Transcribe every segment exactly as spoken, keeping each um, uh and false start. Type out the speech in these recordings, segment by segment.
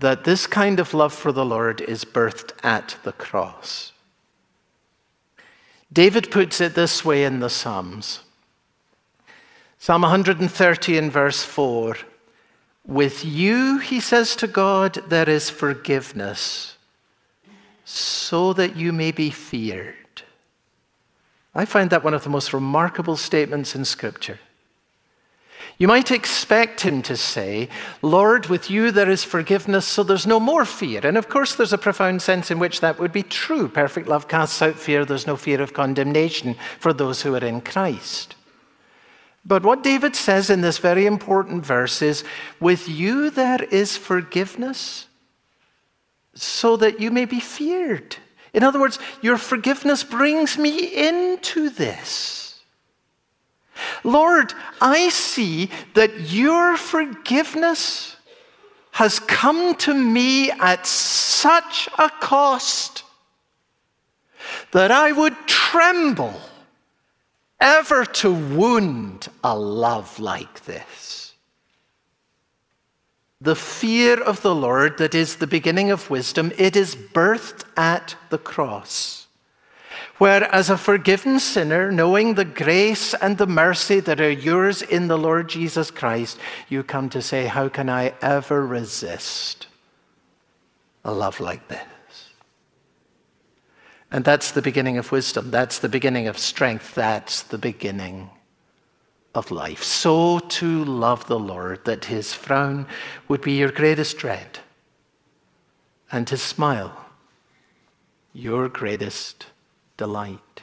that this kind of love for the Lord is birthed at the cross. David puts it this way in the Psalms. Psalm one thirty in verse four, with you, he says to God, there is forgiveness, so that you may be feared. I find that one of the most remarkable statements in Scripture. You might expect him to say, Lord, with you there is forgiveness, so there's no more fear. And of course, there's a profound sense in which that would be true. Perfect love casts out fear. There's no fear of condemnation for those who are in Christ. But what David says in this very important verse is, with you there is forgiveness, so that you may be feared. In other words, your forgiveness brings me into this. Lord, I see that your forgiveness has come to me at such a cost that I would tremble ever to wound a love like this. The fear of the Lord that is the beginning of wisdom, it is birthed at the cross, where as a forgiven sinner, knowing the grace and the mercy that are yours in the Lord Jesus Christ, you come to say, how can I ever resist a love like this? And that's the beginning of wisdom. That's the beginning of strength. That's the beginning of life. So to love the Lord that his frown would be your greatest dread, and his smile your greatest delight.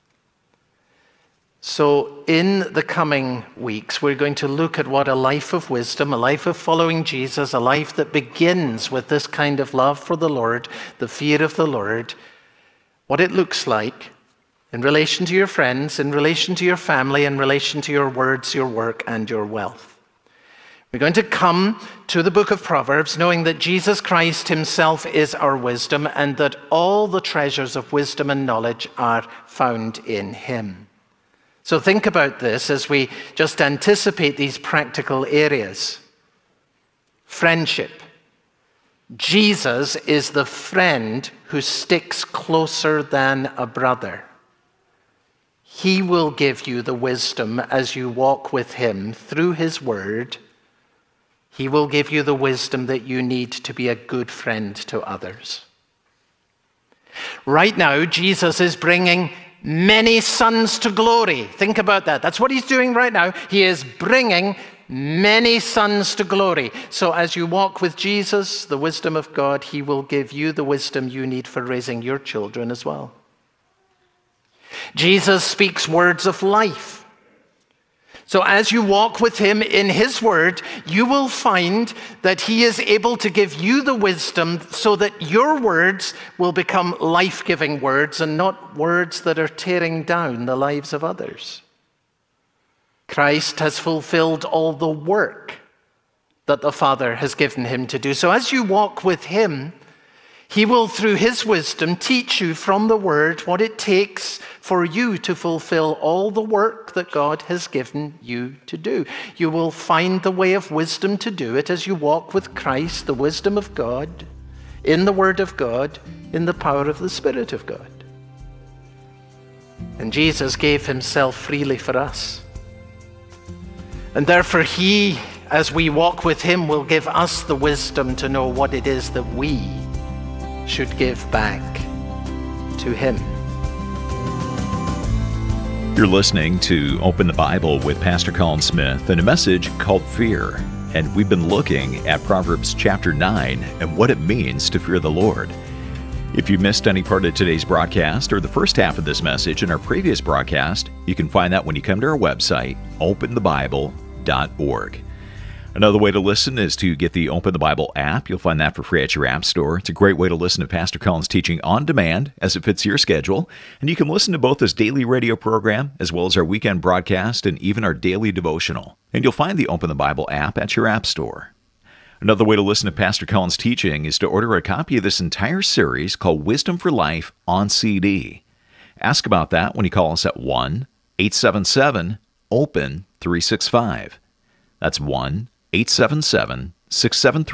So in the coming weeks, we're going to look at what a life of wisdom, a life of following Jesus, a life that begins with this kind of love for the Lord, the fear of the Lord, what it looks like in relation to your friends, in relation to your family, in relation to your words, your work, and your wealth. We're going to come to the book of Proverbs knowing that Jesus Christ himself is our wisdom and that all the treasures of wisdom and knowledge are found in him. So think about this as we just anticipate these practical areas. Friendship. Jesus is the friend who sticks closer than a brother. He will give you the wisdom as you walk with him through his word. He will give you the wisdom that you need to be a good friend to others. Right now, Jesus is bringing many sons to glory. Think about that. That's what he's doing right now. He is bringing many sons to glory. So as you walk with Jesus, the wisdom of God, he will give you the wisdom you need for raising your children as well. Jesus speaks words of life. So as you walk with him in his word, you will find that he is able to give you the wisdom so that your words will become life-giving words and not words that are tearing down the lives of others. Christ has fulfilled all the work that the Father has given him to do. So as you walk with him, he will, through his wisdom, teach you from the word what it takes for you to fulfill all the work that God has given you to do. You will find the way of wisdom to do it as you walk with Christ, the wisdom of God, in the word of God, in the power of the Spirit of God. And Jesus gave himself freely for us. And therefore he, as we walk with him, will give us the wisdom to know what it is that we should give back to him. You're listening to Open the Bible with Pastor Colin Smith and a message called Fear. And we've been looking at Proverbs chapter nine and what it means to fear the Lord. If you missed any part of today's broadcast or the first half of this message in our previous broadcast, you can find that when you come to our website, open the bible dot org. Another way to listen is to get the Open the Bible app. You'll find that for free at your app store. It's a great way to listen to Pastor Colin's teaching on demand as it fits your schedule. And you can listen to both his daily radio program as well as our weekend broadcast and even our daily devotional. And you'll find the Open the Bible app at your app store. Another way to listen to Pastor Colin's teaching is to order a copy of this entire series called Wisdom for Life on C D. Ask about that when you call us at one eight seven seven open three six five. That's one eight seven seven, six seven three,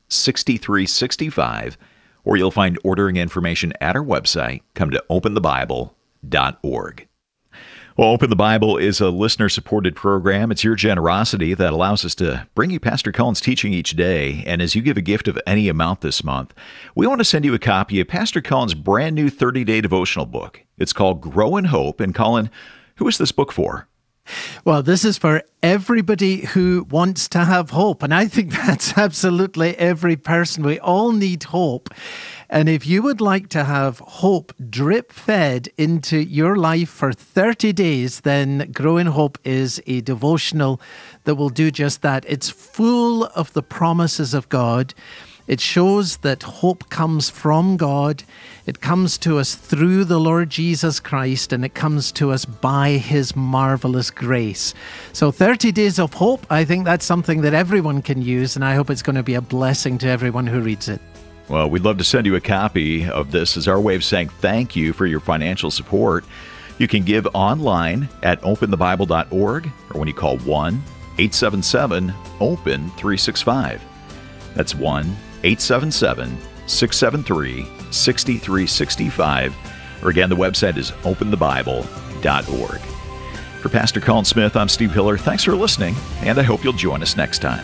six three six five, or you'll find ordering information at our website. Come to open the bible dot org. Well, Open the Bible is a listener-supported program. It's your generosity that allows us to bring you Pastor Cullen's teaching each day. And as you give a gift of any amount this month, we want to send you a copy of Pastor Cullen's brand new thirty-day devotional book. It's called Grow in Hope. And Cullen, who is this book for? Well, this is for everybody who wants to have hope. And I think that's absolutely every person. We all need hope. And if you would like to have hope drip-fed into your life for thirty days, then Grow in Hope is a devotional that will do just that. It's full of the promises of God. It shows that hope comes from God. It comes to us through the Lord Jesus Christ, and it comes to us by His marvelous grace. So thirty days of hope, I think that's something that everyone can use, and I hope it's going to be a blessing to everyone who reads it. Well, we'd love to send you a copy of this as our way of saying thank you for your financial support. You can give online at open the bible dot org, or when you call one eight seven seven open three six five. That's one eight seven seven six seven three six three six five. Or again, the website is open the bible dot org. For Pastor Cullen Smith, I'm Steve Hiller. Thanks for listening, and I hope you'll join us next time.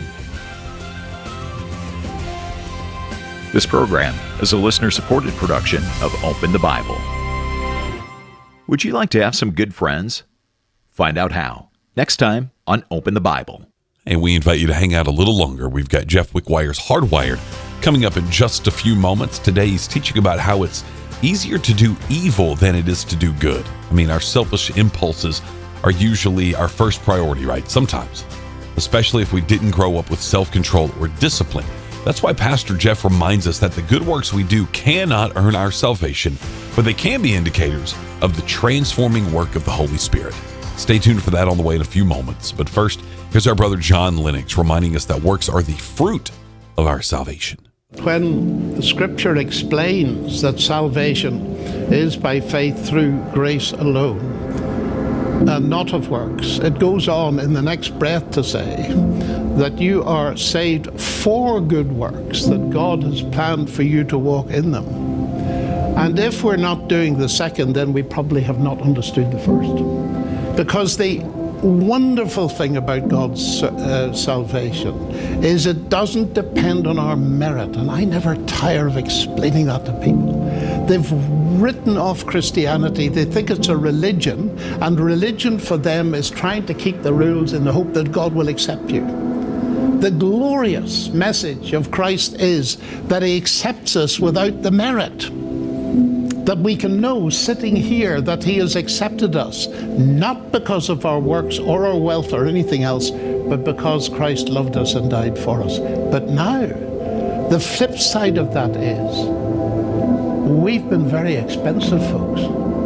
This program is a listener-supported production of Open the Bible. Would you like to have some good friends? Find out how next time on Open the Bible. And we invite you to hang out a little longer. We've got Jeff Wickwire's Hardwired coming up in just a few moments. Today he's teaching about how it's easier to do evil than it is to do good. I mean, our selfish impulses are usually our first priority, right? Sometimes, especially if we didn't grow up with self-control or discipline. That's why Pastor Jeff reminds us that the good works we do cannot earn our salvation, but they can be indicators of the transforming work of the Holy Spirit. Stay tuned for that on the way in a few moments. But first, here's our brother John Lennox reminding us that works are the fruit of our salvation. When the Scripture explains that salvation is by faith through grace alone, and not of works, it goes on in the next breath to say that you are saved for good works, that God has planned for you to walk in them. And if we're not doing the second, then we probably have not understood the first. Because the wonderful thing about God's uh, salvation is it doesn't depend on our merit. And I never tire of explaining that to people. They've written off Christianity. They think it's a religion, and religion for them is trying to keep the rules in the hope that God will accept you. The glorious message of Christ is that He accepts us without the merit. That we can know sitting here that He has accepted us, not because of our works or our wealth or anything else, but because Christ loved us and died for us. But now, the flip side of that is, we've been very expensive, folks.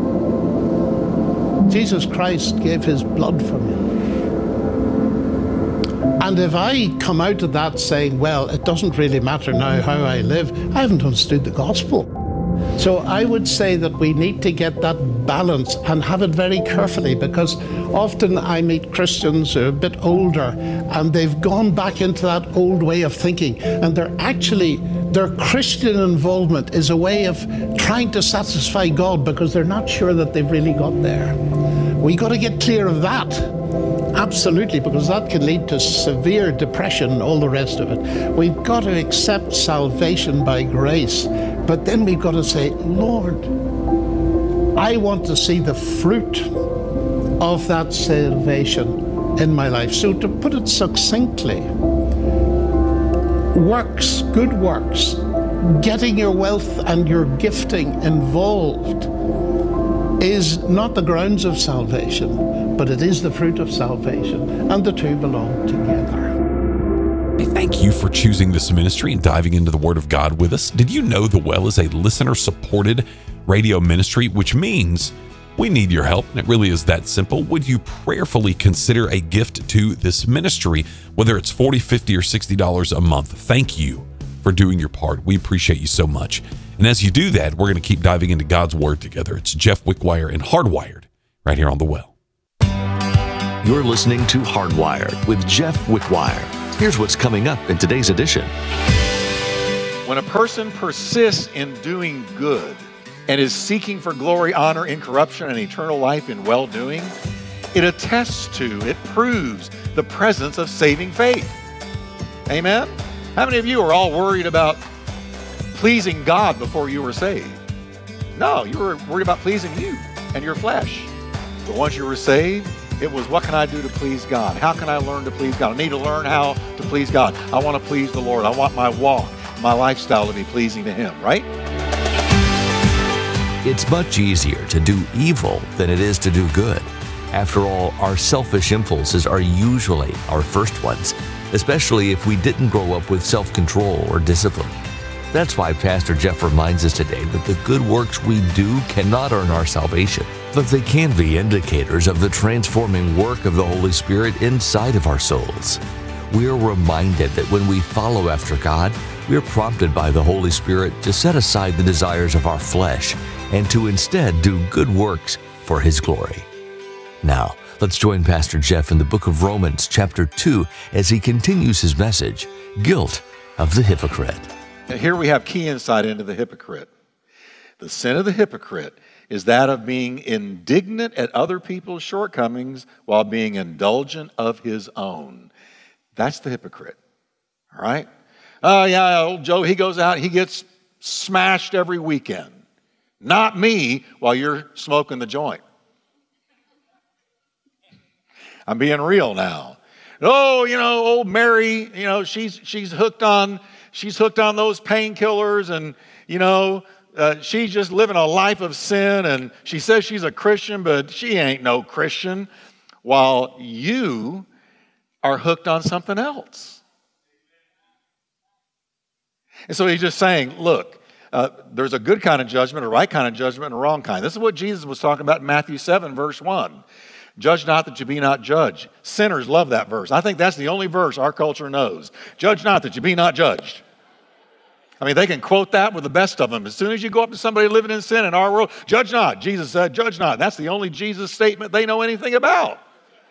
Jesus Christ gave His blood for me. And if I come out of that saying, well, it doesn't really matter now how I live, I haven't understood the gospel. So I would say that we need to get that balance and have it very carefully, because often I meet Christians who are a bit older and they've gone back into that old way of thinking, and they're actually, their Christian involvement is a way of trying to satisfy God because they're not sure that they've really got there. We got to get clear of that. Absolutely, because that can lead to severe depression and all the rest of it. We've got to accept salvation by grace, but then we've got to say, Lord, I want to see the fruit of that salvation in my life. So to put it succinctly, works, good works, getting your wealth and your gifting involved is not the grounds of salvation, but it is the fruit of salvation, and the two belong together. Hey, thank you for choosing this ministry and diving into the Word of God with us. Did you know The Well is a listener-supported radio ministry, which means we need your help, and it really is that simple. Would you prayerfully consider a gift to this ministry, whether it's forty dollars, fifty dollars, or sixty dollars a month? Thank you for doing your part. We appreciate you so much. And as you do that, we're going to keep diving into God's Word together. It's Jeff Wickwire and Hardwired right here on The Well. You're listening to Hardwired with Jeff Wickwire. Here's what's coming up in today's edition. When a person persists in doing good and is seeking for glory, honor, incorruption, and eternal life in well-doing, it attests to, it proves the presence of saving faith. Amen? How many of you are all worried about pleasing God before you were saved? No, you were worried about pleasing you and your flesh. But once you were saved, it was, what can I do to please God? How can I learn to please God? I need to learn how to please God. I want to please the Lord. I want my walk, my lifestyle to be pleasing to Him, right? It's much easier to do evil than it is to do good. After all, our selfish impulses are usually our first ones, especially if we didn't grow up with self-control or discipline. That's why Pastor Jeff reminds us today that the good works we do cannot earn our salvation, but they can be indicators of the transforming work of the Holy Spirit inside of our souls. We are reminded that when we follow after God, we are prompted by the Holy Spirit to set aside the desires of our flesh and to instead do good works for His glory. Now, let's join Pastor Jeff in the book of Romans chapter two as he continues his message, Guilt of the Hypocrite. Here we have key insight into the hypocrite. The sin of the hypocrite is that of being indignant at other people's shortcomings while being indulgent of his own. That's the hypocrite. All right? Oh, yeah, old Joe, he goes out, he gets smashed every weekend. Not me while you're smoking the joint. I'm being real now. Oh, you know, old Mary, you know, she's she's hooked on she's hooked on those painkillers, and you know, uh, she's just living a life of sin, and she says she's a Christian, but she ain't no Christian, while you are hooked on something else. And so he's just saying, look, uh, there's a good kind of judgment, a right kind of judgment, and a wrong kind. This is what Jesus was talking about in Matthew seven, verse one. Judge not that you be not judged. Sinners love that verse. I think that's the only verse our culture knows. Judge not that you be not judged. I mean, they can quote that with the best of them. As soon as you go up to somebody living in sin in our world, judge not. Jesus said, judge not. That's the only Jesus statement they know anything about.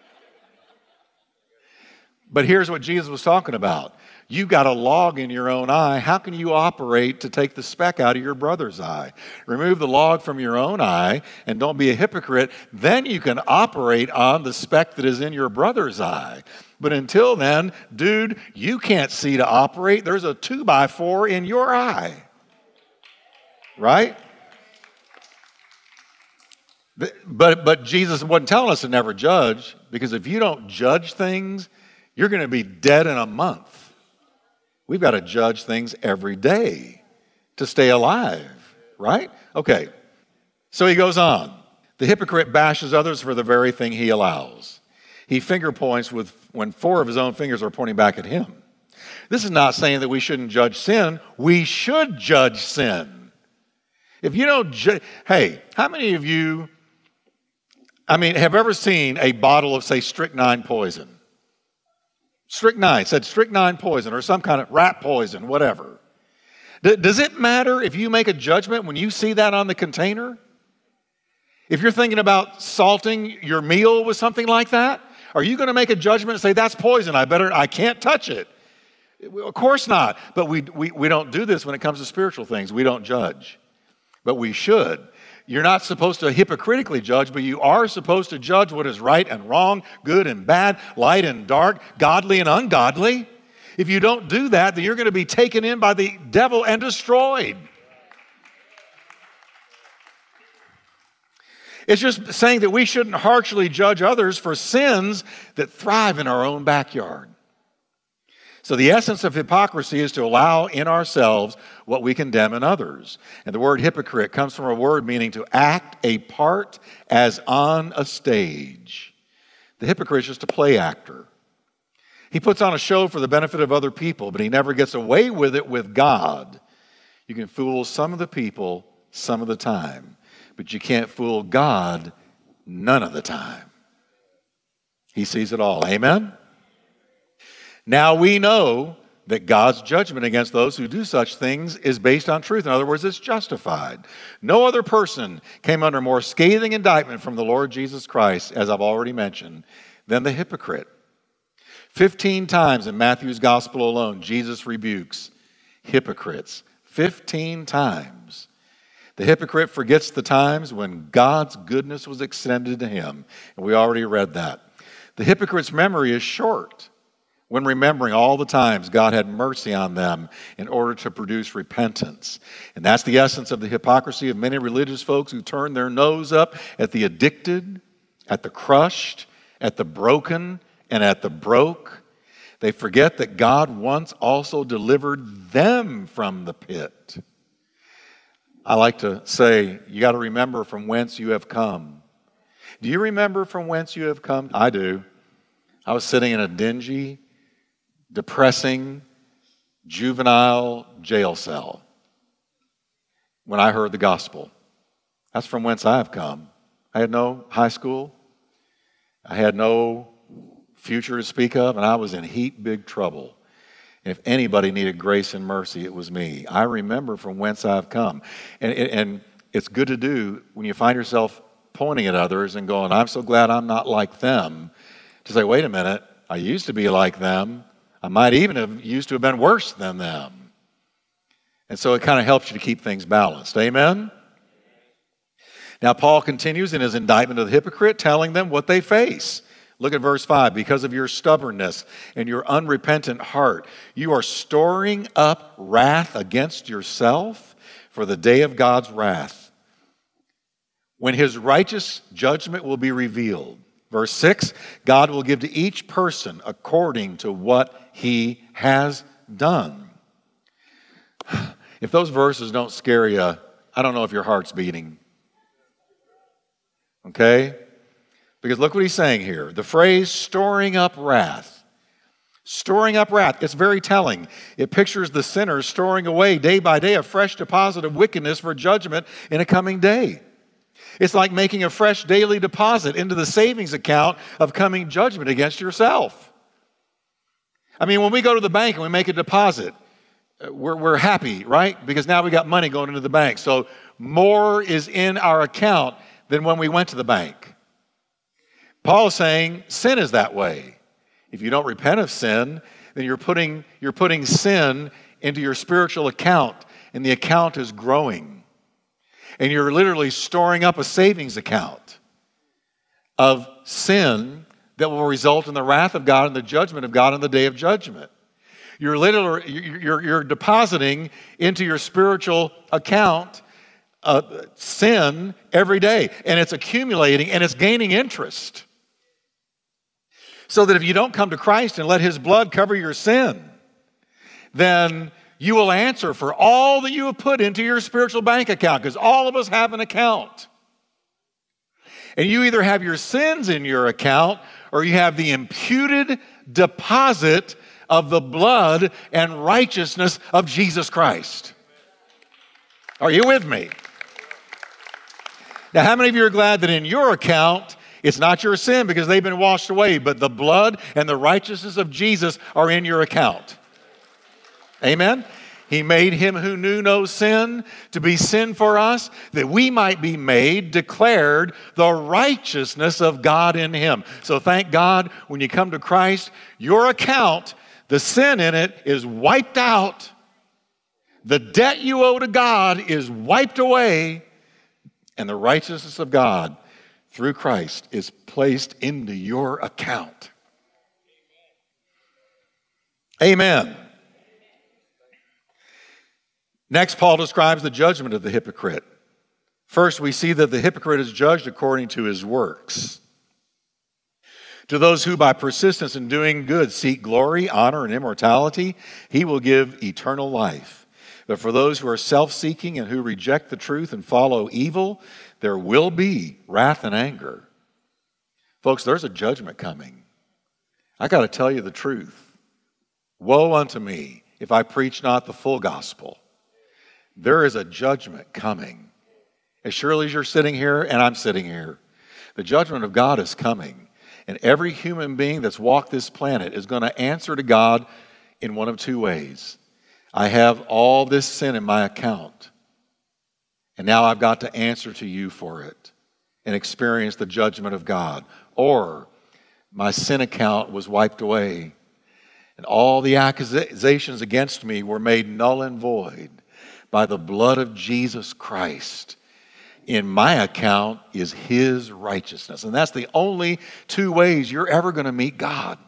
But here's what Jesus was talking about. You've got a log in your own eye. How can you operate to take the speck out of your brother's eye? Remove the log from your own eye and don't be a hypocrite. Then you can operate on the speck that is in your brother's eye. But until then, dude, you can't see to operate. There's a two by four in your eye. Right? But, but Jesus wasn't telling us to never judge, because if you don't judge things, you're going to be dead in a month. We've got to judge things every day to stay alive, right? Okay, so he goes on. The hypocrite bashes others for the very thing he allows. He finger points with when four of his own fingers are pointing back at him. This is not saying that we shouldn't judge sin. We should judge sin. If you don't ju- hey, how many of you, I mean, have ever seen a bottle of, say, strychnine poison? Strychnine, said strychnine poison or some kind of rat poison, whatever. D- does it matter if you make a judgment when you see that on the container? If you're thinking about salting your meal with something like that, are you going to make a judgment and say, that's poison, I better, I can't touch it? Of course not. But we, we, we don't do this when it comes to spiritual things. We don't judge. But we should. You're not supposed to hypocritically judge, but you are supposed to judge what is right and wrong, good and bad, light and dark, godly and ungodly. If you don't do that, then you're going to be taken in by the devil and destroyed. It's just saying that we shouldn't harshly judge others for sins that thrive in our own backyard. So the essence of hypocrisy is to allow in ourselves what we condemn in others. And the word hypocrite comes from a word meaning to act a part as on a stage. The hypocrite is just a play actor. He puts on a show for the benefit of other people, but he never gets away with it with God. You can fool some of the people some of the time, but you can't fool God none of the time. He sees it all. Amen? Now we know that God's judgment against those who do such things is based on truth. In other words, it's justified. No other person came under more scathing indictment from the Lord Jesus Christ, as I've already mentioned, than the hypocrite. Fifteen times in Matthew's gospel alone, Jesus rebukes hypocrites, fifteen times. The hypocrite forgets the times when God's goodness was extended to him. And we already read that. The hypocrite's memory is short when remembering all the times God had mercy on them in order to produce repentance. And that's the essence of the hypocrisy of many religious folks who turn their nose up at the addicted, at the crushed, at the broken, and at the broke. They forget that God once also delivered them from the pit. I like to say, you got to remember from whence you have come. Do you remember from whence you have come? I do. I was sitting in a dingy, depressing, juvenile jail cell when I heard the gospel. That's from whence I have come. I had no high school. I had no future to speak of, and I was in heap big trouble. If anybody needed grace and mercy, it was me. I remember from whence I've come. And, and it's good to do when you find yourself pointing at others and going, I'm so glad I'm not like them, to say, wait a minute, I used to be like them. I might even have used to have been worse than them. And so it kind of helps you to keep things balanced. Amen? Now, Paul continues in his indictment of the hypocrite, telling them what they face. Look at verse five. Because of your stubbornness and your unrepentant heart, you are storing up wrath against yourself for the day of God's wrath, when his righteous judgment will be revealed. Verse six, God will give to each person according to what he has done. If those verses don't scare you, I don't know if your heart's beating. Okay? Because look what he's saying here. The phrase storing up wrath. Storing up wrath. It's very telling. It pictures the sinner storing away day by day a fresh deposit of wickedness for judgment in a coming day. It's like making a fresh daily deposit into the savings account of coming judgment against yourself. I mean, when we go to the bank and we make a deposit, we're, we're happy, right? Because now we got money going into the bank. So more is in our account than when we went to the bank. Paul is saying sin is that way. If you don't repent of sin, then you're putting, you're putting sin into your spiritual account, and the account is growing. And you're literally storing up a savings account of sin that will result in the wrath of God and the judgment of God on the day of judgment. You're literally you're, you're depositing into your spiritual account uh, sin every day, and it's accumulating and it's gaining interest. So that if you don't come to Christ and let his blood cover your sin, then you will answer for all that you have put into your spiritual bank account, because all of us have an account. And you either have your sins in your account or you have the imputed deposit of the blood and righteousness of Jesus Christ. Are you with me? Now, how many of you are glad that in your account it's not your sin because they've been washed away, but the blood and the righteousness of Jesus are in your account? Amen? He made him who knew no sin to be sin for us, that we might be made, declared the righteousness of God in him. So thank God, when you come to Christ, your account, the sin in it is wiped out. The debt you owe to God is wiped away, and the righteousness of God through Christ is placed into your account. Amen. Next, Paul describes the judgment of the hypocrite. First, we see that the hypocrite is judged according to his works. To those who by persistence in doing good seek glory, honor, and immortality, he will give eternal life. But for those who are self-seeking and who reject the truth and follow evil, there will be wrath and anger. Folks, there's a judgment coming. I got to tell you the truth. Woe unto me if I preach not the full gospel. There is a judgment coming. As surely as you're sitting here and I'm sitting here, the judgment of God is coming. And every human being that's walked this planet is going to answer to God in one of two ways. I have all this sin in my account, and now I've got to answer to you for it and experience the judgment of God. Or my sin account was wiped away, and all the accusations against me were made null and void. by the blood of Jesus Christ. In my account is his righteousness. And that's the only two ways you're ever going to meet God.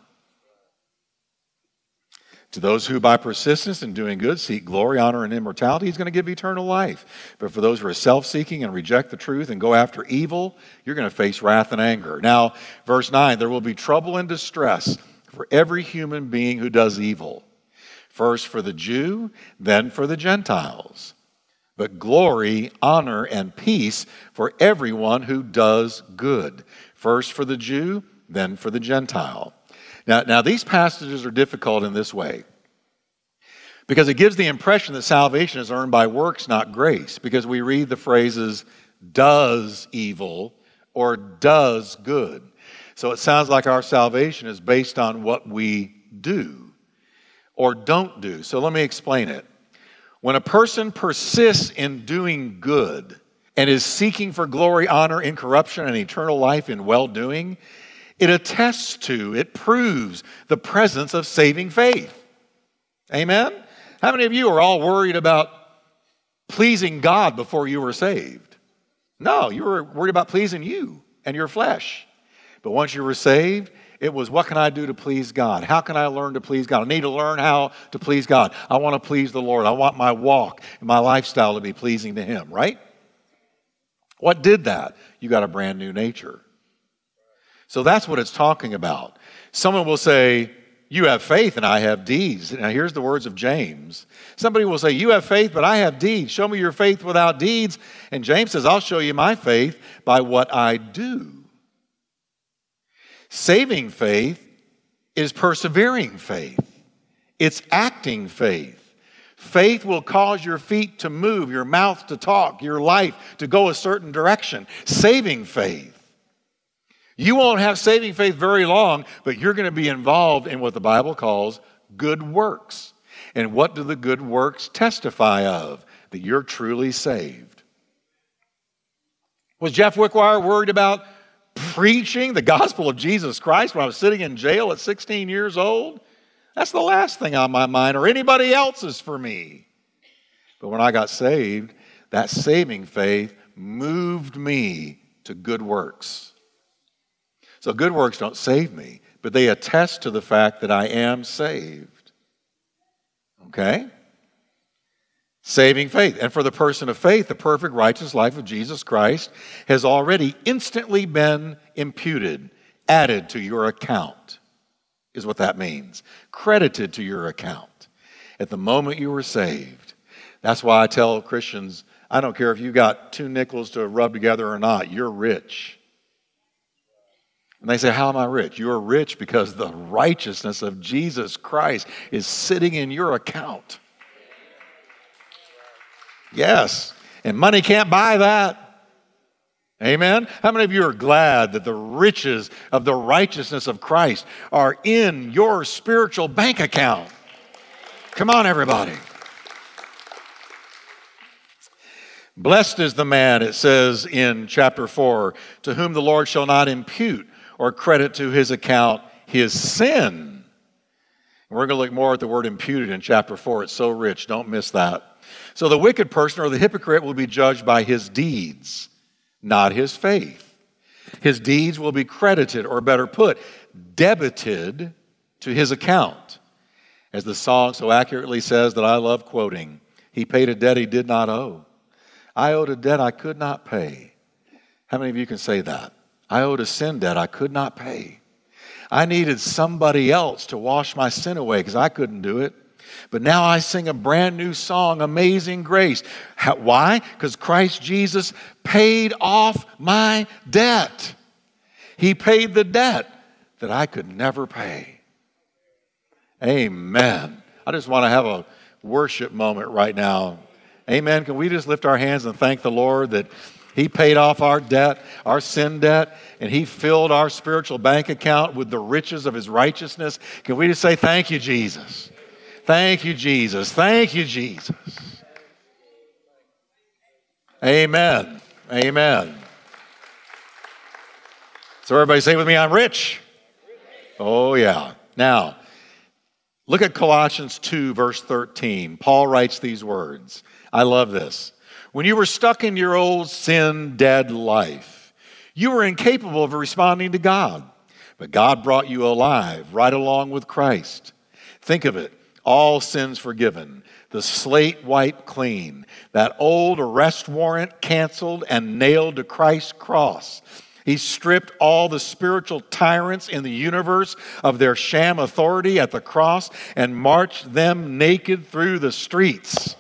To those who by persistence in doing good seek glory, honor, and immortality, he's going to give eternal life. But for those who are self-seeking and reject the truth and go after evil, you're going to face wrath and anger. Now, verse nine, there will be trouble and distress for every human being who does evil. First for the Jew, then for the Gentiles. But glory, honor, and peace for everyone who does good. First for the Jew, then for the Gentile. Now, now, these passages are difficult in this way because it gives the impression that salvation is earned by works, not grace, because we read the phrases does evil or does good. So it sounds like our salvation is based on what we do or don't do. So let me explain it. When a person persists in doing good and is seeking for glory, honor, incorruption, and eternal life in well-doing, it attests to, it proves the presence of saving faith. Amen? How many of you are all worried about pleasing God before you were saved? No, you were worried about pleasing you and your flesh. But once you were saved, it was, what can I do to please God? How can I learn to please God? I need to learn how to please God. I want to please the Lord. I want my walk and my lifestyle to be pleasing to him, right? What did that? You got a brand new nature. So that's what it's talking about. Someone will say, you have faith and I have deeds. Now here's the words of James. Somebody will say, you have faith, but I have deeds. Show me your faith without deeds. And James says, I'll show you my faith by what I do. Saving faith is persevering faith. It's acting faith. Faith will cause your feet to move, your mouth to talk, your life to go a certain direction. Saving faith. You won't have saving faith very long, but you're going to be involved in what the Bible calls good works. And what do the good works testify of? That you're truly saved. Was Jeff Wickwire worried about preaching the gospel of Jesus Christ when I was sitting in jail at sixteen years old? That's the last thing on my mind, or anybody else's for me. But when I got saved, that saving faith moved me to good works. So good works don't save me, but they attest to the fact that I am saved. Okay? Saving faith. And for the person of faith, the perfect righteous life of Jesus Christ has already instantly been imputed, added to your account, is what that means. Credited to your account at the moment you were saved. That's why I tell Christians, I don't care if you got two nickels to rub together or not, you're rich. And they say, how am I rich? You're rich because the righteousness of Jesus Christ is sitting in your account. Yes, and money can't buy that. Amen? How many of you are glad that the riches of the righteousness of Christ are in your spiritual bank account? Come on, everybody. Blessed is the man, it says in chapter four, to whom the Lord shall not impute or credit to his account his sin. And we're going to look more at the word imputed in chapter four. It's so rich. Don't miss that. So the wicked person or the hypocrite will be judged by his deeds, not his faith. His deeds will be credited, or better put, debited to his account. As the song so accurately says that I love quoting, he paid a debt he did not owe. I owed a debt I could not pay. How many of you can say that? I owed a sin debt I could not pay. I needed somebody else to wash my sin away because I couldn't do it. But now I sing a brand new song, Amazing Grace. How, why? Because Christ Jesus paid off my debt. He paid the debt that I could never pay. Amen. I just want to have a worship moment right now. Amen. Can we just lift our hands and thank the Lord that He paid off our debt, our sin debt, and He filled our spiritual bank account with the riches of His righteousness? Can we just say, thank you, Jesus. Thank you, Jesus. Thank you, Jesus. Amen. Amen. So everybody say with me, I'm rich. Oh, yeah. Now, Look at Colossians two, verse thirteen. Paul writes these words. I love this. When you were stuck in your old sin-dead life, you were incapable of responding to God. But God brought you alive right along with Christ. Think of it. All sins forgiven. The slate wiped clean. That old arrest warrant canceled and nailed to Christ's cross. He stripped all the spiritual tyrants in the universe of their sham authority at the cross and marched them naked through the streets.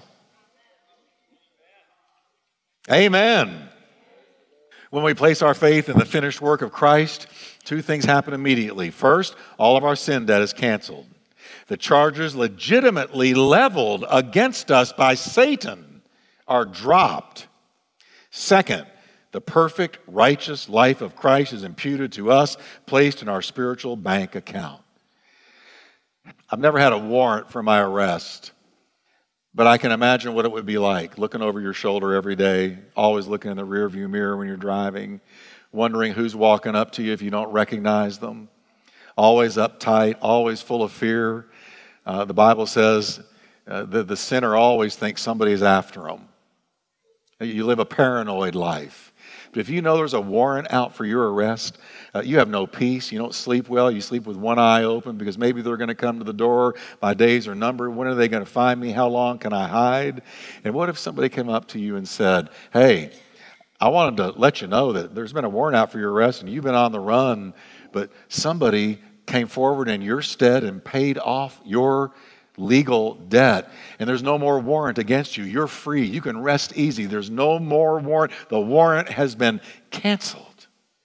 Amen. When we place our faith in the finished work of Christ, two things happen immediately. First, all of our sin debt is canceled. The charges legitimately leveled against us by Satan are dropped. Second, the perfect, righteous life of Christ is imputed to us, placed in our spiritual bank account. I've never had a warrant for my arrest, but I can imagine what it would be like, looking over your shoulder every day, always looking in the rearview mirror when you're driving, wondering who's walking up to you if you don't recognize them, always uptight, always full of fear. Uh, the Bible says uh, that the sinner always thinks somebody's after them. You live a paranoid life. But if you know there's a warrant out for your arrest, uh, you have no peace. You don't sleep well. You sleep with one eye open because maybe they're going to come to the door. My days are numbered. When are they going to find me? How long can I hide? And what if somebody came up to you and said, hey, I wanted to let you know that there's been a warrant out for your arrest and you've been on the run, but somebody came forward in your stead and paid off your legal debt, and there's no more warrant against you. You're free. You can rest easy. There's no more warrant. The warrant has been canceled.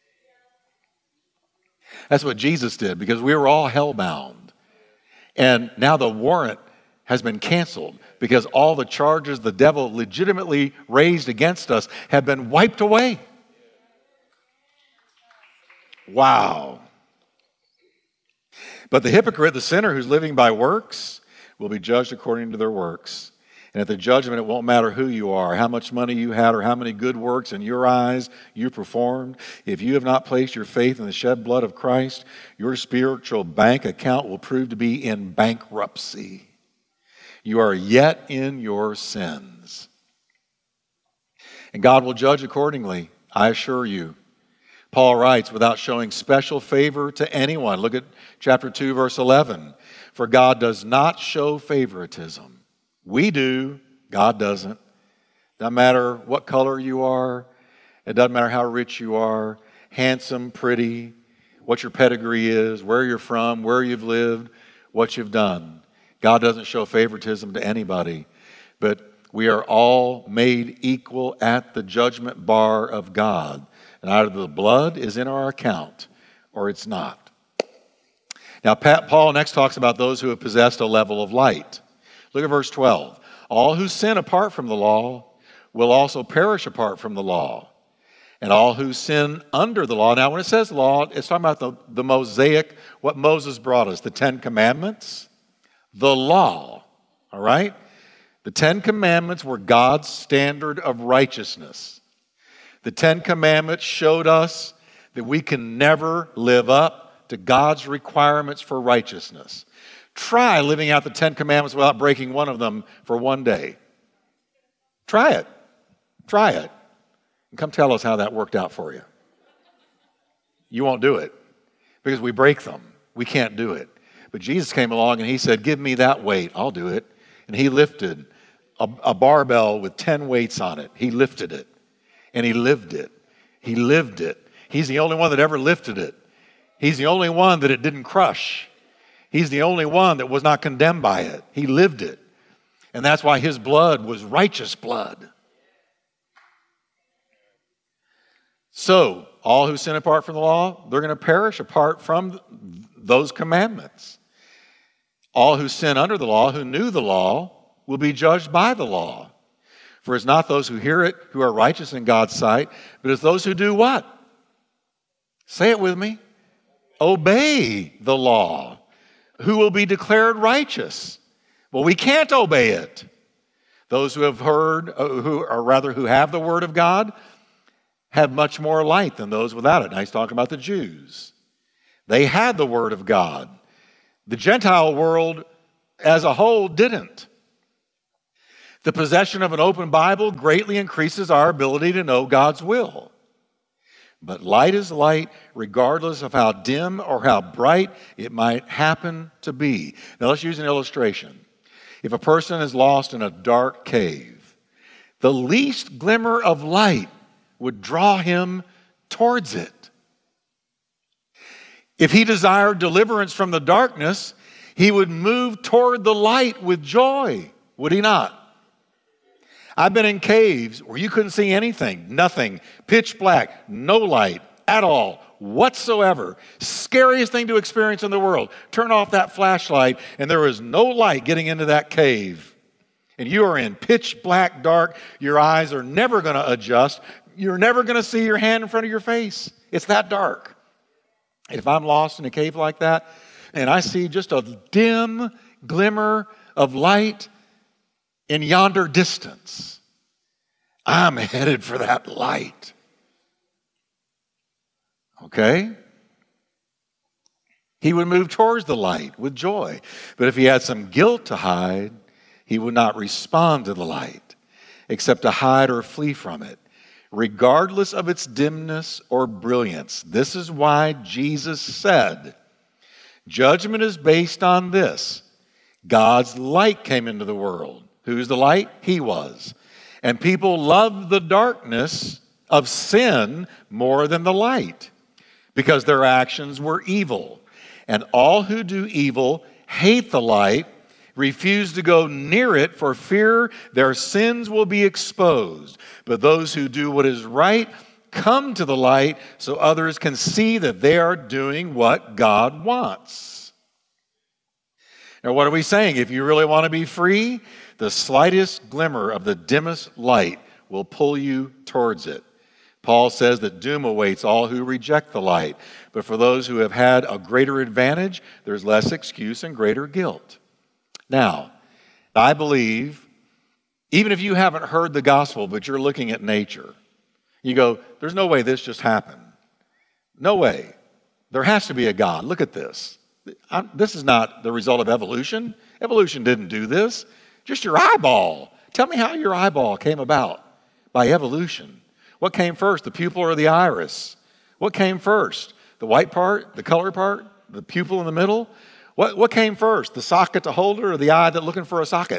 That's what Jesus did because we were all hellbound. And now the warrant has been canceled because all the charges the devil legitimately raised against us have been wiped away. Wow. But the hypocrite, the sinner who's living by works, will be judged according to their works. And at the judgment, it won't matter who you are, how much money you had, or how many good works in your eyes you performed. If you have not placed your faith in the shed blood of Christ, your spiritual bank account will prove to be in bankruptcy. You are yet in your sins. And God will judge accordingly, I assure you. Paul writes, without showing special favor to anyone. Look at chapter two, verse eleven. For God does not show favoritism. We do. God doesn't. Doesn't matter what color you are. It doesn't matter how rich you are. Handsome, pretty, what your pedigree is, where you're from, where you've lived, what you've done. God doesn't show favoritism to anybody. But we are all made equal at the judgment bar of God. And either the blood is in our account or it's not. Now, Paul next talks about those who have possessed a level of light. Look at verse twelve. All who sin apart from the law will also perish apart from the law. And all who sin under the law. Now, when it says law, it's talking about the, the Mosaic, what Moses brought us, the Ten Commandments, the law, all right? The Ten Commandments were God's standard of righteousness. The Ten Commandments showed us that we can never live up to God's requirements for righteousness. Try living out the Ten Commandments without breaking one of them for one day. Try it. Try it. And come tell us how that worked out for you. You won't do it because we break them. We can't do it. But Jesus came along and he said, give me that weight. I'll do it. And he lifted a, a barbell with ten weights on it. He lifted it. And he lived it. He lived it. He's the only one that ever lifted it. He's the only one that it didn't crush. He's the only one that was not condemned by it. He lived it. And that's why his blood was righteous blood. So, all who sin apart from the law, they're going to perish apart from those commandments. All who sin under the law, who knew the law, will be judged by the law. For it's not those who hear it who are righteous in God's sight, but it's those who do what? Say it with me. Obey the law, who will be declared righteous. Well, we can't obey it. Those who have heard, uh, who or rather who have the word of God, have much more light than those without it. Now he's talking about the Jews. They had the word of God. The Gentile world as a whole didn't. The possession of an open Bible greatly increases our ability to know God's will. But light is light regardless of how dim or how bright it might happen to be. Now let's use an illustration. If a person is lost in a dark cave, the least glimmer of light would draw him towards it. If he desired deliverance from the darkness, he would move toward the light with joy, would he not? I've been in caves where you couldn't see anything, nothing, pitch black, no light at all whatsoever. Scariest thing to experience in the world. Turn off that flashlight and there is no light getting into that cave. And you are in pitch black dark. Your eyes are never going to adjust. You're never going to see your hand in front of your face. It's that dark. And if I'm lost in a cave like that and I see just a dim glimmer of light in yonder distance, I'm headed for that light. Okay? He would move towards the light with joy. But if he had some guilt to hide, he would not respond to the light, except to hide or flee from it, regardless of its dimness or brilliance. This is why Jesus said, judgment is based on this. God's light came into the world. Who's the light? He was. And people loved the darkness of sin more than the light, because their actions were evil. And all who do evil hate the light, refuse to go near it for fear their sins will be exposed. But those who do what is right come to the light so others can see that they are doing what God wants. Now, what are we saying? If you really want to be free, the slightest glimmer of the dimmest light will pull you towards it. Paul says that doom awaits all who reject the light. But for those who have had a greater advantage, there's less excuse and greater guilt. Now, I believe, even if you haven't heard the gospel, but you're looking at nature, you go, there's no way this just happened. No way. There has to be a God. Look at this. I'm, this is not the result of evolution. Evolution didn't do this. Just your eyeball. Tell me how your eyeball came about by evolution. What came first, the pupil or the iris? What came first? The white part, the color part, the pupil in the middle? What, what came first, the socket to hold it or the eye that's looking for a socket?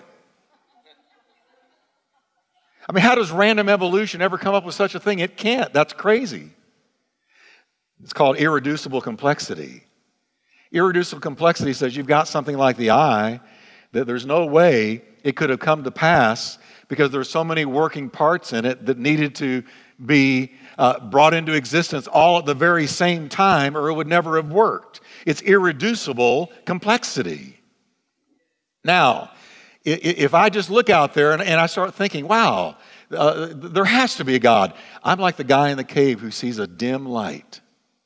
I mean, how does random evolution ever come up with such a thing? It can't. That's crazy. It's called irreducible complexity. Irreducible complexity says you've got something like the eye that there's no way it could have come to pass because there's so many working parts in it that needed to be uh, brought into existence all at the very same time or it would never have worked. It's irreducible complexity. Now, if I just look out there and I start thinking, wow, uh, there has to be a God. I'm like the guy in the cave who sees a dim light.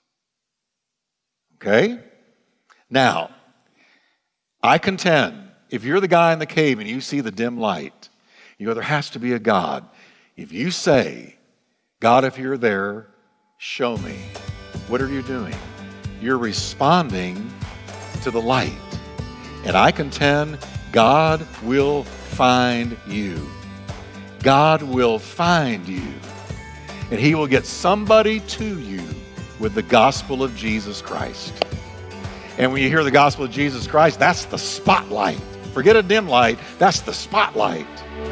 Okay? Now, I contend, if you're the guy in the cave and you see the dim light, you go, there has to be a God. If you say, God, if you're there, show me. What are you doing? You're responding to the light. And I contend God will find you. God will find you. And he will get somebody to you with the gospel of Jesus Christ. And when you hear the gospel of Jesus Christ, that's the spotlight. Forget a dim light, that's the spotlight.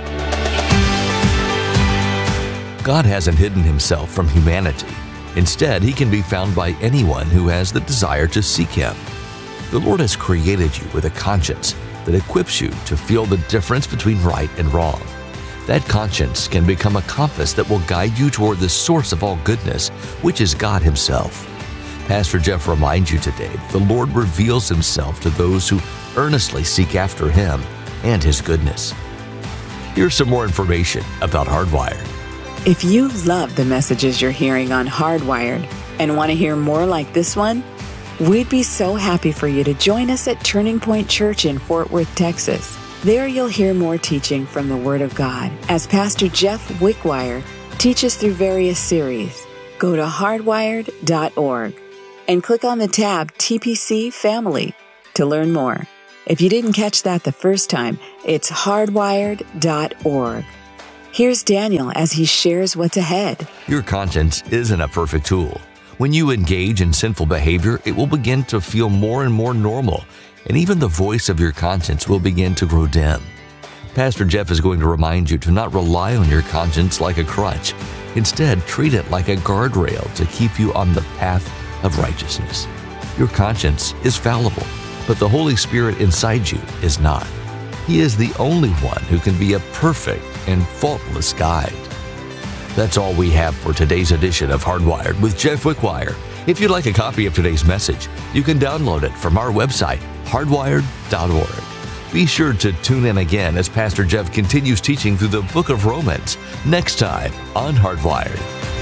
God hasn't hidden himself from humanity. Instead, he can be found by anyone who has the desire to seek him. The Lord has created you with a conscience that equips you to feel the difference between right and wrong. That conscience can become a compass that will guide you toward the source of all goodness, which is God himself. Pastor Jeff reminds you today, the Lord reveals himself to those who earnestly seek after him and his goodness. Here's some more information about Hardwired. If you love the messages you're hearing on Hardwired and want to hear more like this one, we'd be so happy for you to join us at Turning Point Church in Fort Worth, Texas. There you'll hear more teaching from the Word of God as Pastor Jeff Wickwire teaches through various series. Go to hardwired dot org and click on the tab T P C Family to learn more. If you didn't catch that the first time, it's hardwired dot org. Here's Daniel as he shares what's ahead. Your conscience isn't a perfect tool. When you engage in sinful behavior, it will begin to feel more and more normal, and even the voice of your conscience will begin to grow dim. Pastor Jeff is going to remind you to not rely on your conscience like a crutch. Instead, treat it like a guardrail to keep you on the path of righteousness. Your conscience is fallible, but the Holy Spirit inside you is not. He is the only one who can be a perfect and faultless guide. That's all we have for today's edition of Hardwired with Jeff Wickwire. If you'd like a copy of today's message, you can download it from our website, hardwired dot org. Be sure to tune in again as Pastor Jeff continues teaching through the book of Romans next time on Hardwired.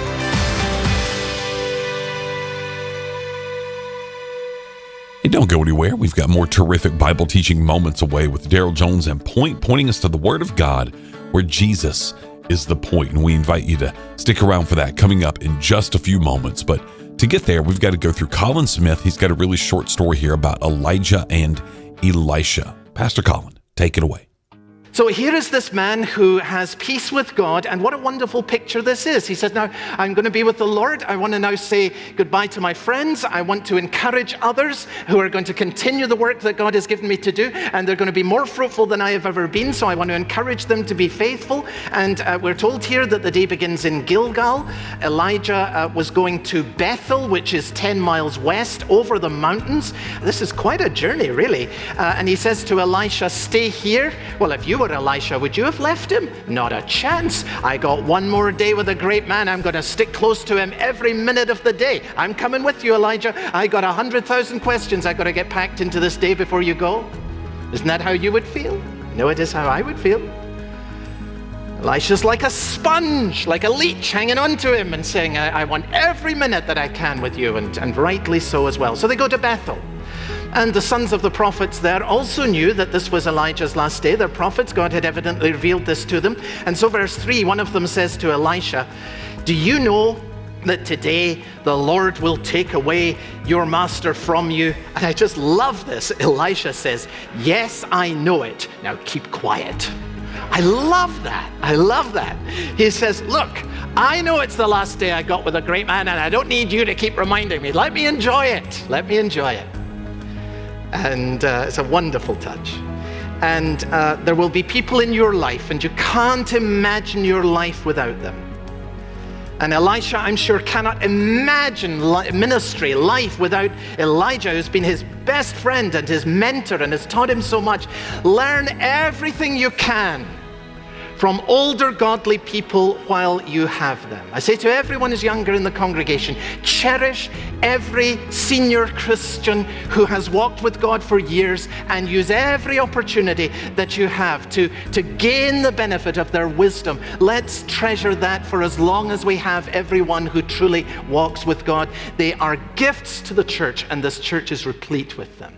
Hey, don't go anywhere. We've got more terrific Bible teaching moments away with Daryl Jones and Point, pointing us to the Word of God, where Jesus is the point. And we invite you to stick around for that coming up in just a few moments. But to get there, we've got to go through Colin Smith. He's got a really short story here about Elijah and Elisha. Pastor Colin, take it away. So here is this man who has peace with God, and what a wonderful picture this is. He says, now, I'm going to be with the Lord. I want to now say goodbye to my friends. I want to encourage others who are going to continue the work that God has given me to do, and they're going to be more fruitful than I have ever been, so I want to encourage them to be faithful. And uh, we're told here that the day begins in Gilgal. Elijah uh, was going to Bethel, which is ten miles west over the mountains. This is quite a journey, really. Uh, and he says to Elisha, stay here. Well, if you were Elisha, would you have left him? Not a chance. I got one more day with a great man. I'm going to stick close to him every minute of the day. I'm coming with you, Elijah. I got a hundred thousand questions I got to get packed into this day before you go. Isn't that how you would feel? No, it is how I would feel. Elisha's like a sponge, like a leech hanging on to him and saying, I, I want every minute that I can with you, and, and rightly so as well. So they go to Bethel. And the sons of the prophets there also knew that this was Elijah's last day. They're prophets. God had evidently revealed this to them. And so verse three, one of them says to Elisha, do you know that today the Lord will take away your master from you? And I just love this. Elisha says, yes, I know it. Now keep quiet. I love that. I love that. He says, look, I know it's the last day I got with a great man, and I don't need you to keep reminding me. Let me enjoy it. Let me enjoy it. And uh, it's a wonderful touch. And uh, there will be people in your life, and you can't imagine your life without them. And Elisha, I'm sure, cannot imagine li- ministry, life without Elijah, who's been his best friend and his mentor and has taught him so much. Learn everything you can from older godly people while you have them. I say to everyone who's younger in the congregation, cherish every senior Christian who has walked with God for years, and use every opportunity that you have to, to gain the benefit of their wisdom. Let's treasure that for as long as we have everyone who truly walks with God. They are gifts to the church, and this church is replete with them.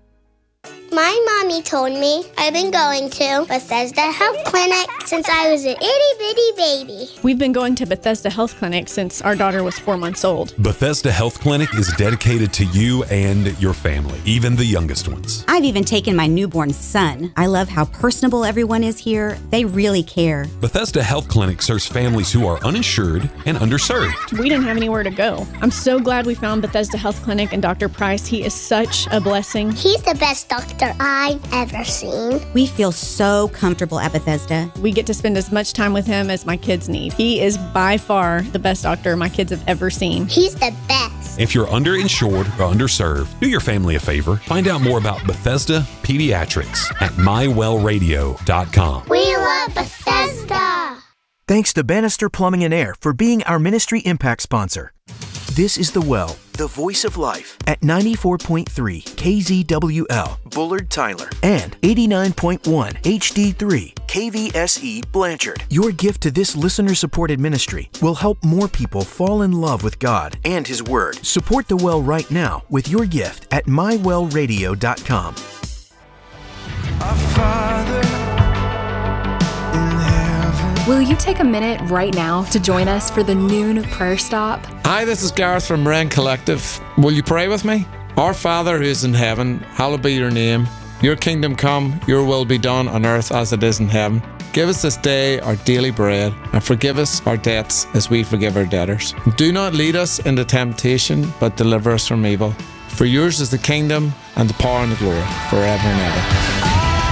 My mommy told me I've been going to Bethesda Health Clinic since I was an itty bitty baby. We've been going to Bethesda Health Clinic since our daughter was four months old. Bethesda Health Clinic is dedicated to you and your family, even the youngest ones. I've even taken my newborn son. I love how personable everyone is here. They really care. Bethesda Health Clinic serves families who are uninsured and underserved. We didn't have anywhere to go. I'm so glad we found Bethesda Health Clinic and Doctor Price. He is such a blessing. He's the best doctor I've ever seen. We feel so comfortable at Bethesda. We get to spend as much time with him as my kids need. He is by far the best doctor my kids have ever seen. He's the best. If you're underinsured or underserved, do your family a favor. Find out more about Bethesda Pediatrics at my well radio dot com. We love Bethesda. Thanks to Bannister Plumbing and Air for being our Ministry Impact sponsor. This is The Well, the voice of life, at ninety-four point three K Z W L, Bullard, Tyler, and eighty-nine point one H D three K V S E, Blanchard. Your gift to this listener-supported ministry will help more people fall in love with God and His Word. Support The Well right now with your gift at my well radio dot com. Our Father in heaven. Will you take a minute right now to join us for the noon prayer stop? Hi, this is Gareth from Rain Collective. Will you pray with me? Our Father who is in heaven, hallowed be your name. Your kingdom come, your will be done on earth as it is in heaven. Give us this day our daily bread, and forgive us our debts as we forgive our debtors. Do not lead us into temptation, but deliver us from evil. For yours is the kingdom, and the power, and the glory, forever and ever.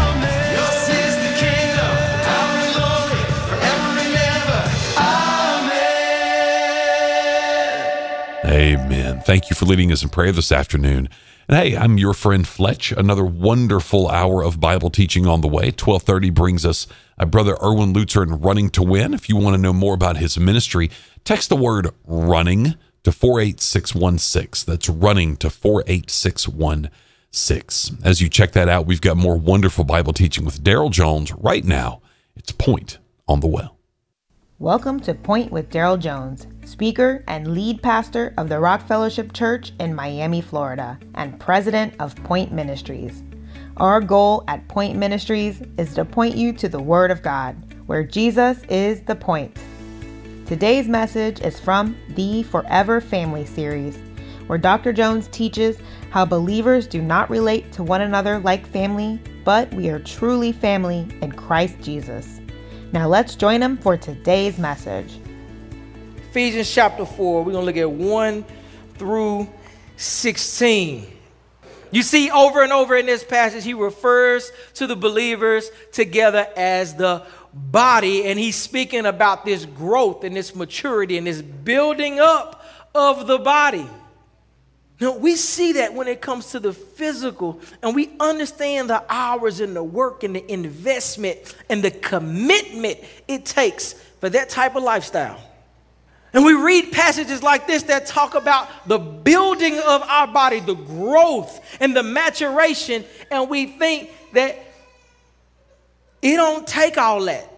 Amen. Thank you for leading us in prayer this afternoon. And hey, I'm your friend Fletch. Another wonderful hour of Bible teaching on the way. twelve thirty brings us uh, Brother Erwin Lutzer in Running to Win. If you want to know more about his ministry, text the word running to four eight six one six. That's running to four eight six one six. As you check that out, we've got more wonderful Bible teaching with Daryl Jones. Right now, it's Point on the Well. Welcome to Point with Daryl Jones, speaker and lead pastor of the Rock Fellowship Church in Miami, Florida, and president of Point Ministries. Our goal at Point Ministries is to point you to the Word of God, where Jesus is the point. Today's message is from the Forever Family series, where Doctor Jones teaches how believers do not relate to one another like family, but we are truly family in Christ Jesus. Now let's join him for today's message. Ephesians chapter four, we're going to look at one through sixteen. You see, over and over in this passage, he refers to the believers together as the body, and he's speaking about this growth and this maturity and this building up of the body. Now, we see that when it comes to the physical, and we understand the hours and the work and the investment and the commitment it takes for that type of lifestyle. And we read passages like this that talk about the building of our body, the growth and the maturation, and we think that it don't take all that.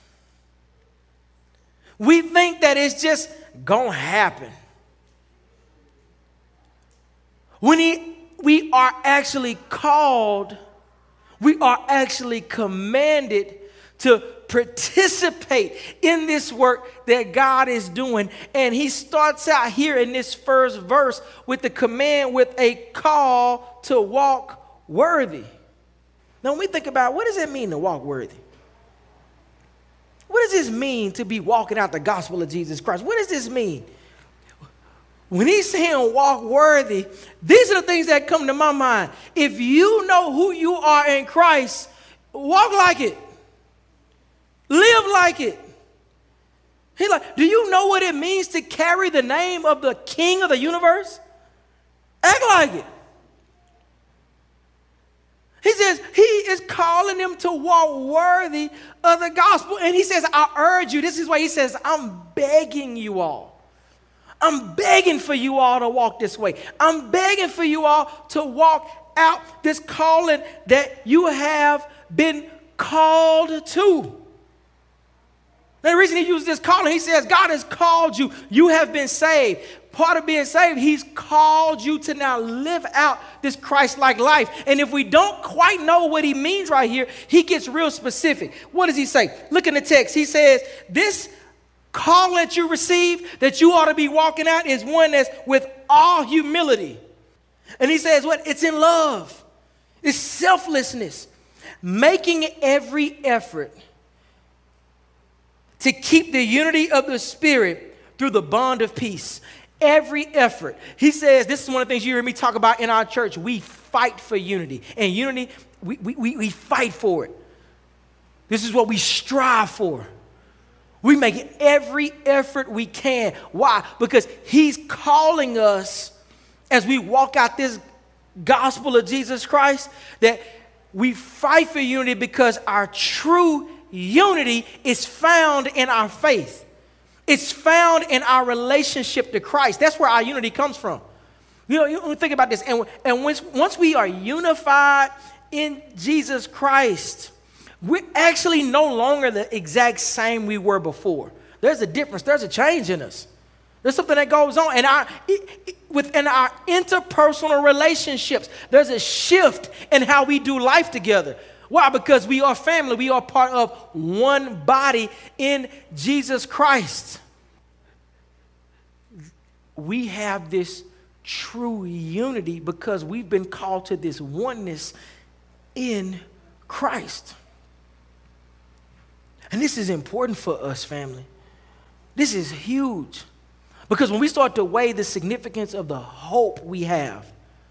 We think that it's just gonna happen. When he, we are actually called, we are actually commanded to participate in this work that God is doing. And he starts out here in this first verse with the command, with a call to walk worthy. Now, when we think about what does it mean to walk worthy? What does this mean to be walking out the gospel of Jesus Christ? What does this mean? When he's saying walk worthy, these are the things that come to my mind. If you know who you are in Christ, walk like it. Live like it. He's like, do you know what it means to carry the name of the King of the universe? Act like it. He says he is calling them to walk worthy of the gospel. And he says, I urge you. This is why he says, I'm begging you all. I'm begging for you all to walk this way. I'm begging for you all to walk out this calling that you have been called to. Now, the reason he uses this calling, he says, God has called you. You have been saved. Part of being saved, he's called you to now live out this Christ-like life. And if we don't quite know what he means right here, he gets real specific. What does he say? Look in the text. He says, this call that you receive, that you ought to be walking out, is one that's with all humility. And he says what? It's in love. It's selflessness. Making every effort to keep the unity of the Spirit through the bond of peace. Every effort. He says, this is one of the things you hear me talk about in our church. We fight for unity. And unity, we, we, we fight for it. This is what we strive for. We make every effort we can. Why? Because he's calling us as we walk out this gospel of Jesus Christ, that we fight for unity because our true unity is found in our faith. It's found in our relationship to Christ. That's where our unity comes from. You know, you think about this. And, and once, once we are unified in Jesus Christ, we're actually no longer the exact same we were before. There's a difference. There's a change in us. There's something that goes on. And our, within our interpersonal relationships, there's a shift in how we do life together. Why? Because we are family. We are part of one body in Jesus Christ. We have this true unity because we've been called to this oneness in Christ. And this is important for us, family. This is huge. Because when we start to weigh the significance of the hope we have.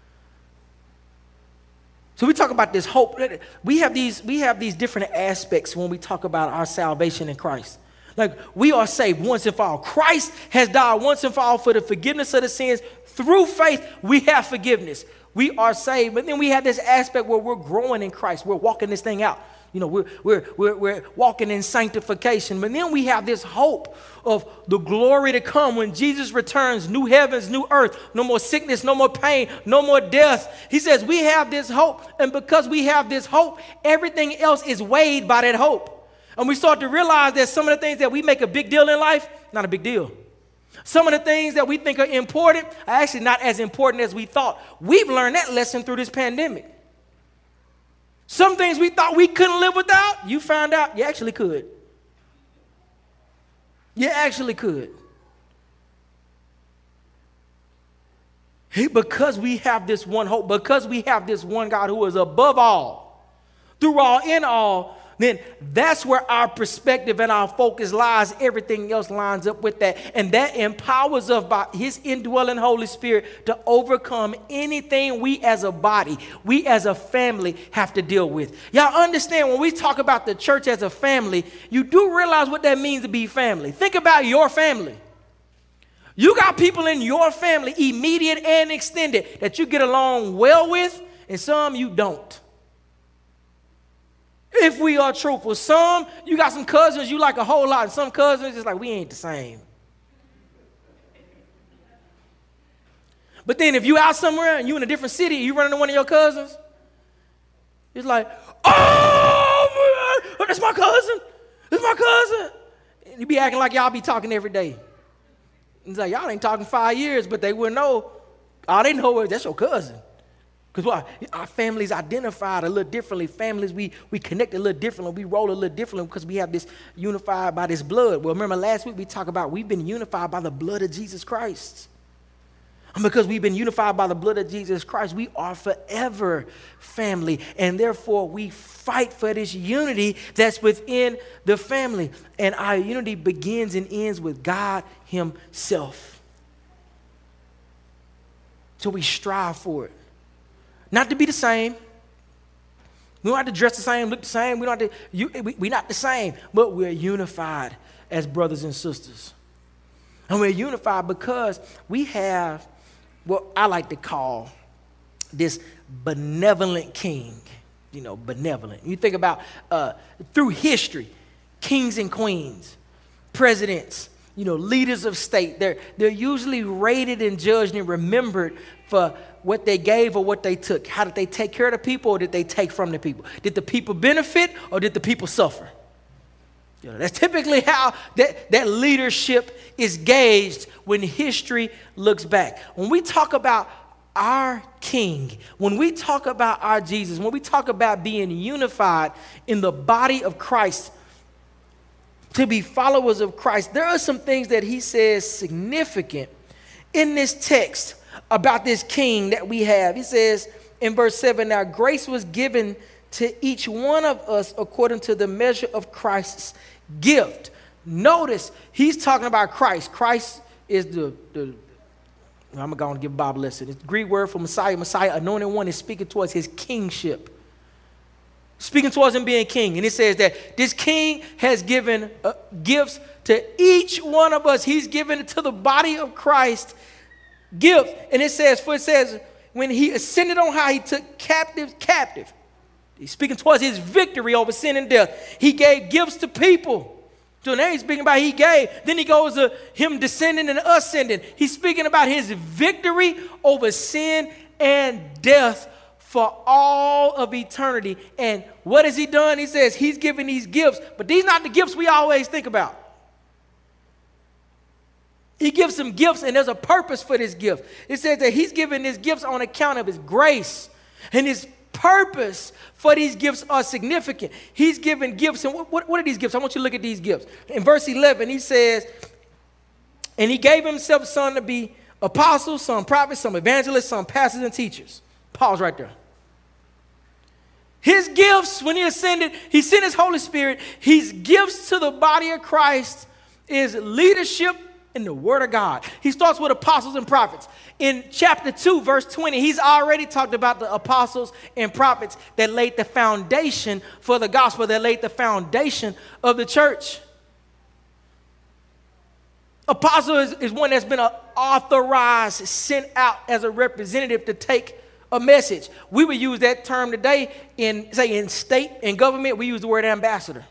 So we talk about this hope. We have these, we have these different aspects when we talk about our salvation in Christ. Like, we are saved once and for all. Christ has died once and for all for the forgiveness of the sins. Through faith, we have forgiveness. We are saved. But then we have this aspect where we're growing in Christ. We're walking this thing out. You know, we're, we're, we're, we're walking in sanctification. But then we have this hope of the glory to come when Jesus returns, new heavens, new earth, no more sickness, no more pain, no more death. He says we have this hope. And because we have this hope, everything else is weighed by that hope. And we start to realize that some of the things that we make a big deal in life, not a big deal. Some of the things that we think are important are actually not as important as we thought. We've learned that lesson through this pandemic. Some things we thought we couldn't live without, you found out you actually could. You actually could. Because we have this one hope, because we have this one God who is above all, through all, in all, then that's where our perspective and our focus lies. Everything else lines up with that. And that empowers us by his indwelling Holy Spirit to overcome anything we as a body, we as a family have to deal with. Y'all understand when we talk about the church as a family, you do realize what that means to be family. Think about your family. You got people in your family, immediate and extended, that you get along well with, and some you don't. If we are truthful, some, you got some cousins you like a whole lot, and some cousins, it's like, we ain't the same. But then if you out somewhere and you in a different city, you run into one of your cousins, it's like, oh, that's my cousin. That's my cousin. And you be acting like y'all be talking every day. It's like, y'all ain't talking five years, but they wouldn't know. All they know is that's your cousin. Because why? Our families identified a little differently. Families, we, we connect a little differently. We roll a little differently because we have this unified by this blood. Well, remember last week we talked about we've been unified by the blood of Jesus Christ. And because we've been unified by the blood of Jesus Christ, we are forever family. And therefore, we fight for this unity that's within the family. And our unity begins and ends with God himself. So we strive for it. Not to be the same. We don't have to dress the same, look the same. We don't have to, you, we, we're not the same, but we're unified as brothers and sisters. And we're unified because we have what I like to call this benevolent king. You know, benevolent. You think about uh, through history, kings and queens, presidents, you know, leaders of state. They're, they're usually rated and judged and remembered for what they gave or what they took. How did they take care of the people or did they take from the people? Did the people benefit or did the people suffer? You know, that's typically how that, that leadership is gauged when history looks back. When we talk about our King, when we talk about our Jesus, when we talk about being unified in the body of Christ, to be followers of Christ, there are some things that he says significant in this text about this king that we have. He says in verse seven, now grace was given to each one of us according to the measure of Christ's gift. Notice he's talking about Christ. Christ is the, the I'm going to go and give a Bible lesson. It's the Greek word for Messiah. Messiah, anointed one, is speaking towards his kingship. Speaking towards him being king. And it says that this king has given uh, gifts to each one of us. He's given it to the body of Christ gift. And it says, for it says, when he ascended on high, he took captives captive. He's speaking towards his victory over sin and death. He gave gifts to people. So now he's speaking about he gave. Then he goes to him descending and ascending. He's speaking about his victory over sin and death for all of eternity. And what has he done? He says he's given these gifts, but these are not the gifts we always think about. He gives some gifts, and there's a purpose for this gift. It says that he's given these gifts on account of his grace, and his purpose for these gifts are significant. He's given gifts, and what, what, what are these gifts? I want you to look at these gifts. In verse eleven, he says, and he gave himself some to be apostles, some prophets, some evangelists, some pastors and teachers. Pause right there. His gifts, when he ascended, he sent his Holy Spirit. His gifts to the body of Christ is leadership in the Word of God. He starts with apostles and prophets. In chapter two, verse twenty, he's already talked about the apostles and prophets that laid the foundation for the gospel, that laid the foundation of the church. Apostle is, is one that's been authorized, sent out as a representative to take a message. We would use that term today in, say, in state and government, we use the word ambassador.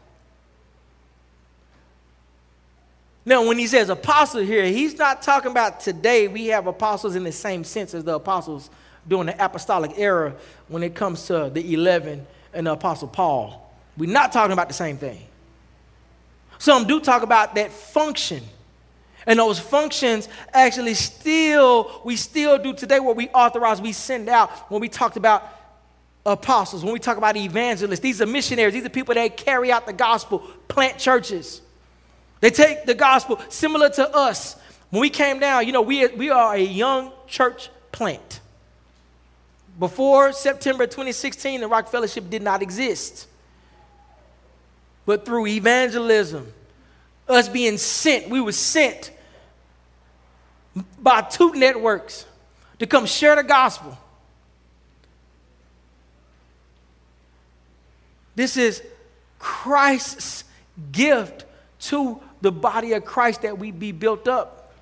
Now, when he says apostle here, he's not talking about today. We have apostles in the same sense as the apostles during the apostolic era when it comes to the eleven and the apostle Paul. We're not talking about the same thing. Some do talk about that function. And those functions actually still, we still do today what we authorize, we send out when we talked about apostles, when we talk about evangelists. These are missionaries. These are people that carry out the gospel, plant churches. They take the gospel similar to us. When we came down, you know, we, we are a young church plant. Before September twenty sixteen, the Rock Fellowship did not exist. But through evangelism, us being sent, we were sent by two networks to come share the gospel. This is Christ's gift to the body of Christ that we be built up.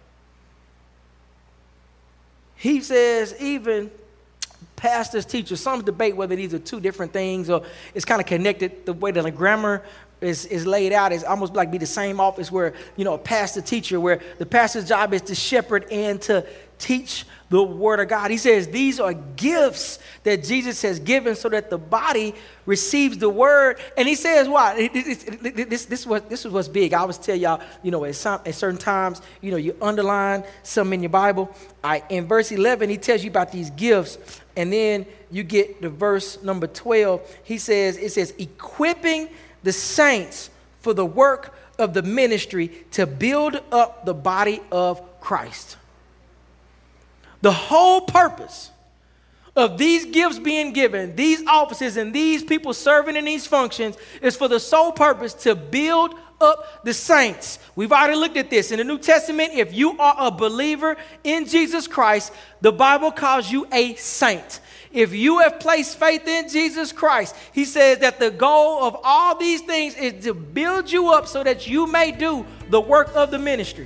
He says even pastors, teachers, some debate whether these are two different things or it's kind of connected. The way that the grammar is, is laid out is almost like be the same office where, you know, a pastor, teacher, where the pastor's job is to shepherd and to teach the word of God. He says these are gifts that Jesus has given so that the body receives the word. And he says why? This, this, this, was, this was what's big. I always tell y'all, you know, at, some, at certain times, you know, you underline something in your Bible. I, in verse eleven, he tells you about these gifts. And then you get to verse number twelve. He says, it says, equipping the saints for the work of the ministry to build up the body of Christ. The whole purpose of these gifts being given, these offices and these people serving in these functions is for the sole purpose to build up the saints. We've already looked at this. In the New Testament, if you are a believer in Jesus Christ, the Bible calls you a saint. If you have placed faith in Jesus Christ, he says that the goal of all these things is to build you up so that you may do the work of the ministry.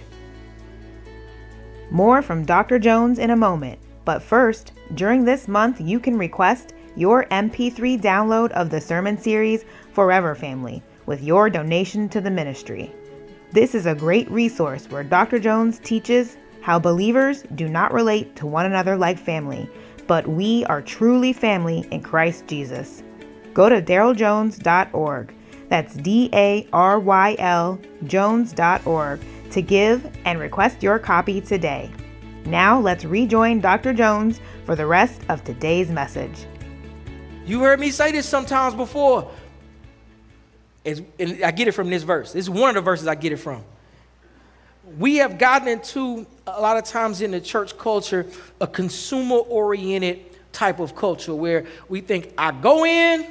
More from Doctor Jones in a moment. But first, during this month, you can request your M P three download of the sermon series, Forever Family, with your donation to the ministry. This is a great resource where Doctor Jones teaches how believers do not relate to one another like family, but we are truly family in Christ Jesus. Go to daryl jones dot org. That's D A R Y L Jones dot org to give and request your copy today. Now let's rejoin Doctor Jones for the rest of today's message. You heard me say this sometimes before. It's, and I get it from this verse. This is one of the verses I get it from. We have gotten into, a lot of times in the church culture, a consumer-oriented type of culture where we think, I go in,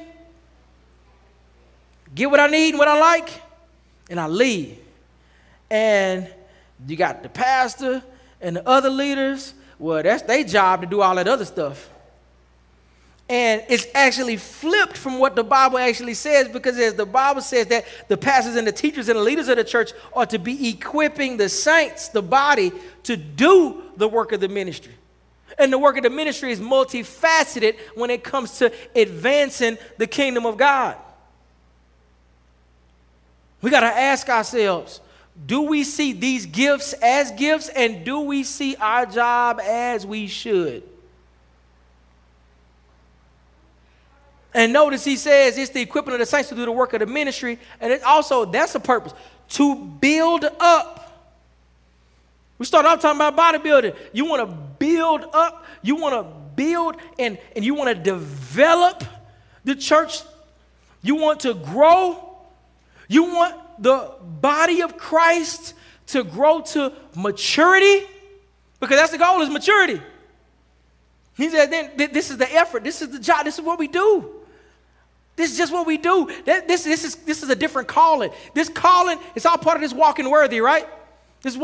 get what I need and what I like, and I leave. And you got the pastor and the other leaders, well, that's their job to do all that other stuff. And it's actually flipped from what the Bible actually says, because as the Bible says that the pastors and the teachers and the leaders of the church are to be equipping the saints, the body, to do the work of the ministry. And the work of the ministry is multifaceted when it comes to advancing the kingdom of God. We got to ask ourselves, do we see these gifts as gifts, and do we see our job as we should? And notice he says it's the equipping of the saints to do the work of the ministry, and it also, that's a purpose, to build up. We started off talking about bodybuilding. You want to build up, you want to build, and, and you want to develop the church. You want to grow. You want the body of Christ to grow to maturity, because that's the goal, is maturity. He said, then this is the effort, this is the job, this is what we do. This is just what we do. This, this, is, this is a different calling. This calling is all part of this walking worthy, right?